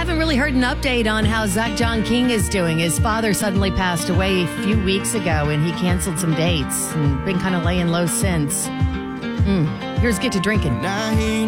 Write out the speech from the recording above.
haven't really heard an update on how Zach John King is doing. His father suddenly passed away a few weeks ago, and he canceled some dates and been kind of laying low since. Here's Get to Drinking. Now he